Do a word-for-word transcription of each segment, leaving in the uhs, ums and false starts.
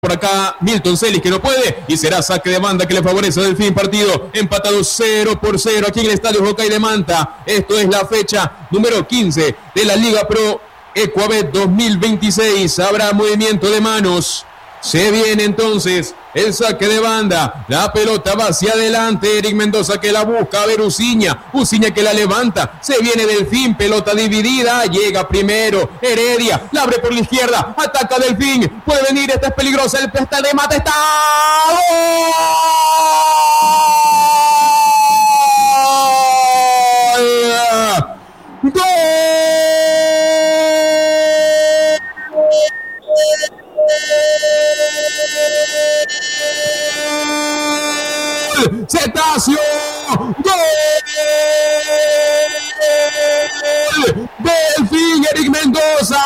Por acá Milton Celis que no puede y será saque de banda que le favorece a Delfín. Partido empatado cero por cero aquí en el Estadio Jocay de Manta. Esto es la fecha número quince de la Liga Pro Ecuabet dos mil veintiséis. Habrá movimiento de manos. Se viene entonces el saque de banda. La pelota va hacia adelante. Eric Mendoza que la busca. A ver Uciña. Uciña que la levanta. Se viene Delfín. Pelota dividida. Llega primero Heredia. La abre por la izquierda. Ataca Delfín. Puede venir. Esta es peligrosa. El pesta de mate está. ¡Gol! ¡Gol! Cetacio, gol, Delfín, Eric Mendoza,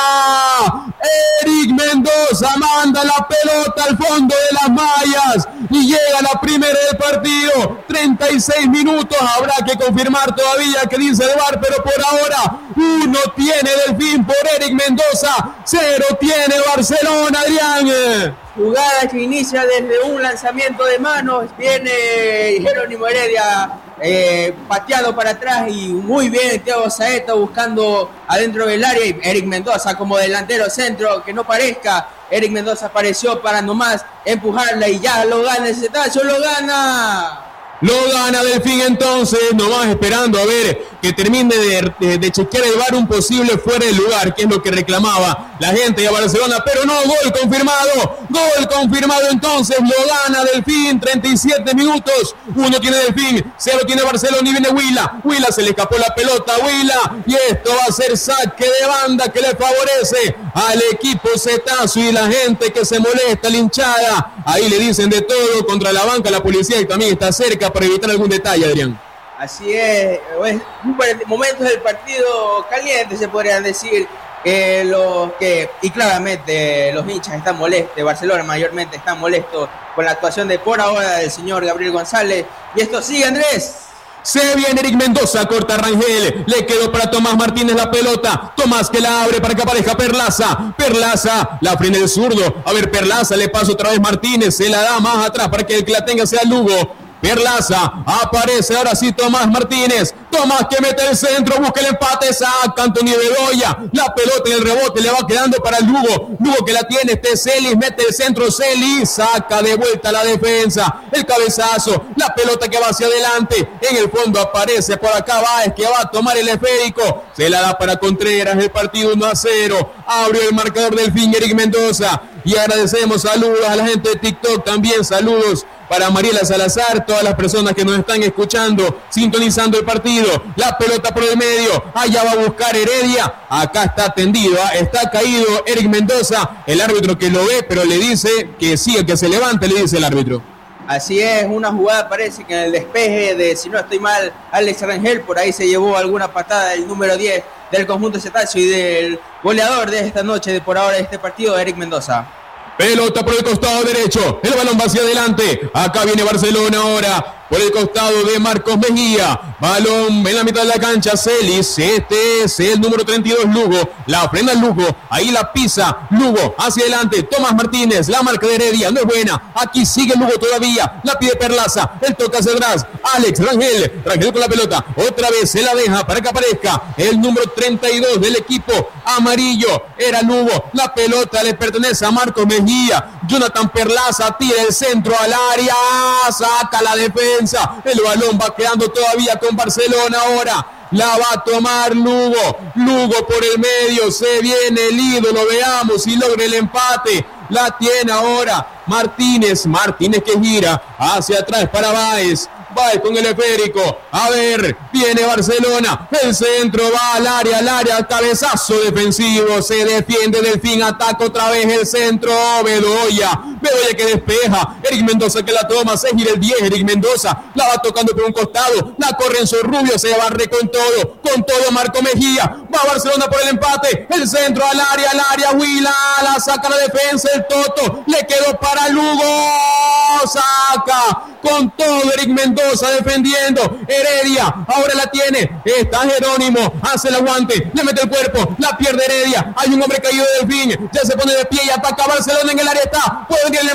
Eric Mendoza manda la pelota al fondo de las mallas y llega la primera del partido, treinta y seis minutos, habrá que confirmar todavía que dice el V A R, pero por ahora uno tiene Delfín por Eric Mendoza, cero tiene Barcelona, Adrián. Jugada que inicia desde un lanzamiento de manos, viene Jerónimo Heredia eh, pateado para atrás y muy bien Thiago Saeta buscando adentro del área y Eric Mendoza como delantero centro, que no parezca, Eric Mendoza apareció para nomás empujarla y ya lo gana el Cetacio, lo gana. Lo gana Delfín entonces, nomás esperando a ver que termine de, de, de chequear el V A R un posible fuera de lugar, que es lo que reclamaba la gente de Barcelona, pero no, gol confirmado, gol confirmado entonces, lo gana Delfín, treinta y siete minutos, uno tiene Delfín, cero tiene Barcelona y viene Huila, Huila se le escapó la pelota, Huila, y esto va a ser saque de banda que le favorece al equipo Cetazo y la gente que se molesta, la hinchada, ahí le dicen de todo contra la banca, la policía y también está cerca para evitar algún detalle, Adrián. Así es, es momentos del partido caliente se podrían decir, eh, los que, y claramente los hinchas están molestos, Barcelona mayormente están molestos con la actuación de por ahora del señor Gabriel González, y esto sigue, Andrés. Se viene Eric Mendoza, corta Rangel, le quedó para Tomás Martínez la pelota, Tomás que la abre para que aparezca Perlaza, Perlaza, la frena el zurdo, a ver Perlaza, le pasa otra vez Martínez, se la da más atrás para que el que la tenga sea Lugo, Perlaza, aparece ahora sí Tomás Martínez, Tomás que mete el centro, busca el empate, saca Antonio Bedoya, la pelota en el rebote le va quedando para Lugo, Lugo que la tiene, este Celis, mete el centro Celis, saca de vuelta la defensa, el cabezazo, la pelota que va hacia adelante, en el fondo aparece por acá Báez que va a tomar el esférico, se la da para Contreras, el partido uno a cero, abrió el marcador del fin Eric Mendoza, y agradecemos saludos a la gente de TikTok, también saludos para Mariela Salazar, todas las personas que nos están escuchando, sintonizando el partido, la pelota por el medio, allá va a buscar Heredia, acá está tendido, está caído Eric Mendoza, el árbitro que lo ve, pero le dice que siga, que se levante, le dice el árbitro. Así es, una jugada parece que en el despeje de, si no estoy mal, Alex Rangel, por ahí se llevó alguna patada del número diez del conjunto Cetacio y del goleador de esta noche, de por ahora de este partido, Eric Mendoza. Pelota por el costado derecho, el balón va hacia adelante, acá viene Barcelona ahora, por el costado de Marcos Mejía, balón en la mitad de la cancha, Celis, este es el número treinta y dos Lugo, la frena Lugo, ahí la pisa, Lugo hacia adelante, Tomás Martínez, la marca de Heredia, no es buena, aquí sigue Lugo todavía, la pide Perlaza, el toca hacia atrás, Alex Rangel, Rangel con la pelota, otra vez se la deja para que aparezca el número treinta y dos del equipo amarillo, era Lugo, la pelota le pertenece a Marcos Mejía, Jonathan Perlaza tira el centro al área, saca la defensa, el balón va quedando todavía con Barcelona ahora, la va a tomar Lugo, Lugo por el medio, se viene el ídolo, veamos si logra el empate, la tiene ahora Martínez, Martínez que gira hacia atrás para Báez, Báez con el esférico, a ver, viene Barcelona, el centro va al área, al área, cabezazo defensivo, se defiende Delfín, ataca otra vez el centro, Bedoya, Bedoya que despeja, Eric Mendoza que la toma, se gira el diez, Eric Mendoza, la va tocando por un costado, la corre en su Rubio, se barre con todo, con todo Marco Mejía, va Barcelona por el empate, el centro al área, al área, Huila, la saca la defensa, el Toto, le quedó para Lugo, saca con todo Eric Mendoza defendiendo. Heredia ahora la tiene. Está Jerónimo. Hace el aguante. Le mete el cuerpo. La pierde Heredia. Hay un hombre caído del fin. Ya se pone de pie y ataca a Barcelona en el área. Está. Puede venir el